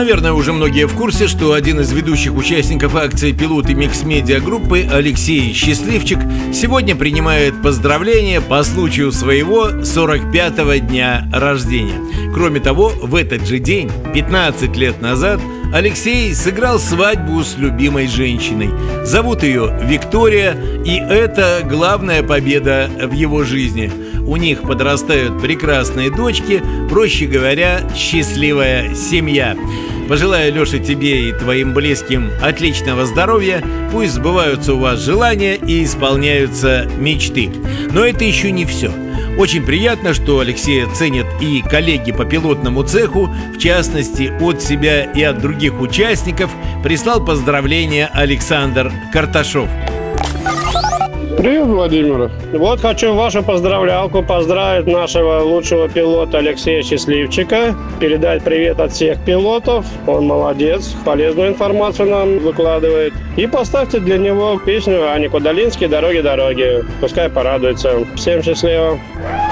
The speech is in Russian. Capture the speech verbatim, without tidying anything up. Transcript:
Наверное, уже многие в курсе, что один из ведущих участников акции пилоты микс-медиа группы Алексей Счастливчик сегодня принимает поздравления по случаю своего сорок пятого дня рождения. Кроме того, в этот же день, пятнадцать лет назад, Алексей сыграл свадьбу с любимой женщиной. Зовут ее Виктория, и это главная победа в его жизни. У них подрастают прекрасные дочки, проще говоря, счастливая семья. Пожелаю, Леша, тебе и твоим близким отличного здоровья. Пусть сбываются у вас желания и исполняются мечты. Но это еще не все. Очень приятно, что Алексея ценят и коллеги по пилотному цеху. В частности, от себя и от других участников прислал поздравления Александр Карташов. Привет, Владимир. Вот хочу вашу поздравлялку поздравить нашего лучшего пилота Алексея Счастливчика, передать привет от всех пилотов. Он молодец, полезную информацию нам выкладывает. И поставьте для него песню Ани Кудалинский «Дороги, дороги». Пускай порадуется. Всем счастливо.